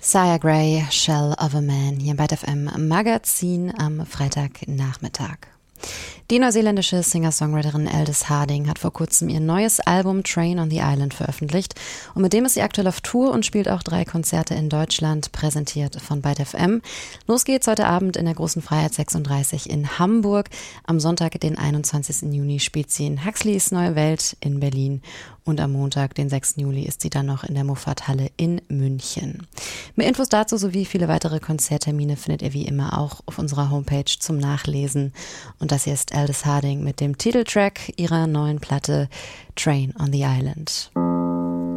Saya Gray, Shell of a Man, hier im Byte FM Magazin am Freitagnachmittag. Die neuseeländische Singer-Songwriterin Aldis Harding hat vor kurzem ihr neues Album Train on the Island veröffentlicht und mit dem ist sie aktuell auf Tour und spielt auch 3 Konzerte in Deutschland, präsentiert von Byte FM. Los geht's heute Abend in der Großen Freiheit 36 in Hamburg. Am Sonntag, den 21. Juni, spielt sie in Huxleys Neue Welt in Berlin und am Montag, den 6. Juli, ist sie dann noch in der Muffat-Halle in München. Mehr Infos dazu sowie viele weitere Konzerttermine findet ihr wie immer auch auf unserer Homepage zum Nachlesen. Und das hier ist Aldis Harding mit dem Titeltrack ihrer neuen Platte Train on the Island.